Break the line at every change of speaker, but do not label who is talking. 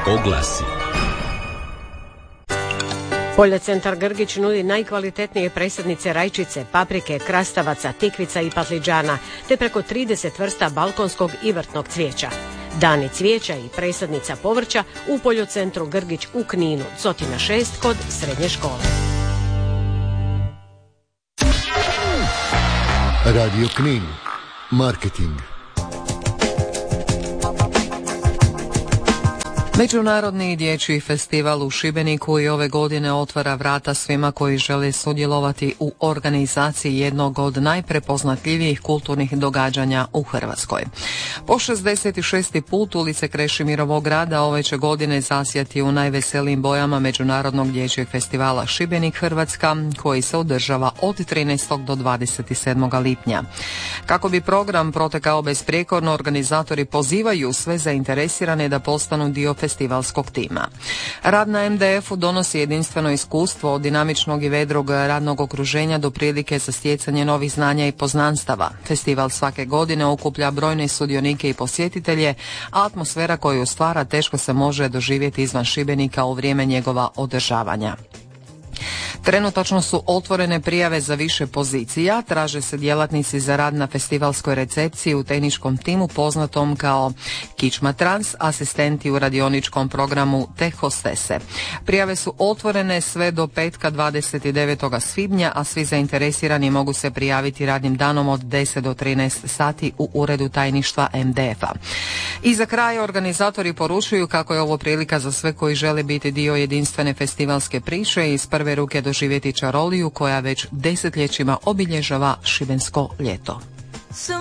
oglasi.
Poljocentar Grgić nudi najkvalitetnije presadnice rajčice, paprike, krastavaca, tikvica i patliđana, te preko 30 vrsta balkonskog i vrtnog cvijeća. Dani cvijeća i presadnica povrća u Poljocentru Grgić u Kninu, Cotina 6 kod srednje škole.
Radio Knin. Marketing.
Međunarodni dječji festival u Šibeniku i ove godine otvara vrata svima koji žele sudjelovati u organizaciji jednog od najprepoznatljivijih kulturnih događanja u Hrvatskoj. Po 66. put ulice Krešimirovog grada ove će godine zasjati u najveselijim bojama Međunarodnog dječjeg festivala Šibenik Hrvatska, koji se održava od 13. do 27. lipnja. Kako bi program protekao besprijekorno, organizatori pozivaju sve zainteresirane da postanu dio festivalskog tima. Rad na MDF-u donosi jedinstveno iskustvo od dinamičnog i vedrog radnog okruženja do prilike za stjecanje novih znanja i poznanstava. Festival svake godine okuplja brojne sudionike i posjetitelje, a atmosfera koju stvara teško se može doživjeti izvan Šibenika u vrijeme njegova održavanja. Trenutačno su otvorene prijave za više pozicija, traže se djelatnici za rad na festivalskoj recepciji u tehničkom timu poznatom kao Kičma Trans, asistenti u radioničkom programu te hostese. Prijave su otvorene sve do petka 29. svibnja, a svi zainteresirani mogu se prijaviti radnim danom od 10 do 13 sati u uredu tajništva MDF-a. I za kraj organizatori poručuju kako je ovo prilika za sve koji žele biti dio jedinstvene festivalske priče i iz prve ruke doživjeti čaroliju koja već desetljećima obilježava šibensko ljeto.